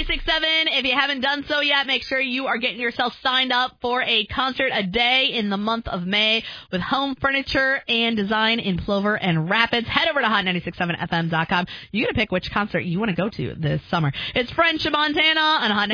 96.7. If you haven't done so yet, make sure you are getting yourself signed up for a concert a day in the month of May with home furniture and design in Plover and Rapids. Head over to hot967fm.com. You got to pick which concert you want to go to this summer. It's French Montana on Hot